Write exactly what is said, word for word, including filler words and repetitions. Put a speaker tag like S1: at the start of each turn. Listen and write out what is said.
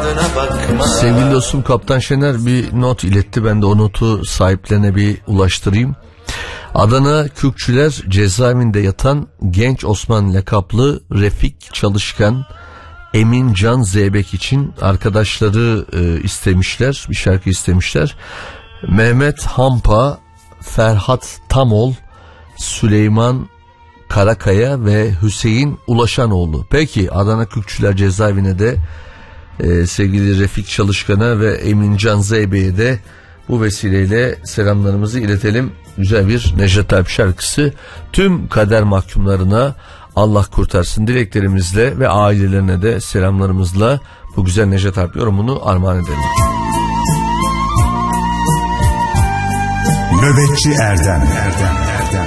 S1: Sevgili dostum Kaptan Şener bir not iletti. Ben de o notu sahiplerine bir ulaştırayım. Adana Kürkçüler cezaevinde yatan genç Osman lakaplı Refik Çalışkan Emin Can Zeybek için arkadaşları e, istemişler, bir şarkı istemişler. Mehmet Hampa, Ferhat Tamol, Süleyman Karakaya ve Hüseyin Ulaşanoğlu. Peki Adana Kürkçüler cezaevine de e, sevgili Refik Çalışkan'a ve Emin Can Zeybek'e de bu vesileyle selamlarımızı iletelim. Güzel bir Necdet Alp şarkısı. Tüm kader mahkumlarına Allah kurtarsın dileklerimizle ve ailelerine de selamlarımızla bu güzel Necdet Alp yorumunu armağan edelim.
S2: Nöbetçi Erdem Erdem